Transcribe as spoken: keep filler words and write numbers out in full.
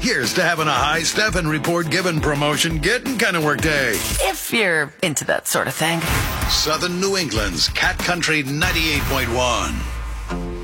Here's to having a high Stefan report given promotion getting kind of work day. If you're into that sort of thing. Southern New England's Cat Country ninety-eight point one.